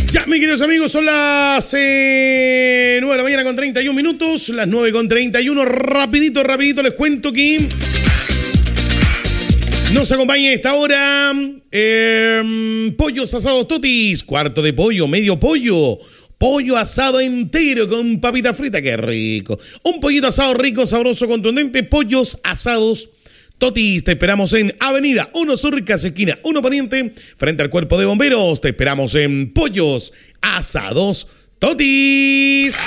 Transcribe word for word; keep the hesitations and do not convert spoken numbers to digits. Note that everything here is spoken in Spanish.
Ya, mis queridos amigos, son las eh, nueve de la mañana con treinta y un minutos, las nueve con treinta y uno, rapidito, rapidito les cuento que nos acompaña a esta hora eh, Pollos Asados Totis, cuarto de pollo, medio pollo, pollo asado entero con papita frita, qué rico. Un pollito asado rico, sabroso, contundente, Pollos Asados Totis. Te esperamos en Avenida uno Sur, Casa Esquina uno Poniente, frente al Cuerpo de Bomberos. Te esperamos en Pollos Asados Totis.